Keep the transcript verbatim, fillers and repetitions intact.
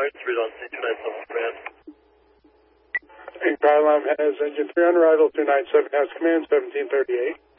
Detroit, three on C two nine seven command. And car alarm has engine three on arrival, two nine seven has command, seventeen thirty-eight.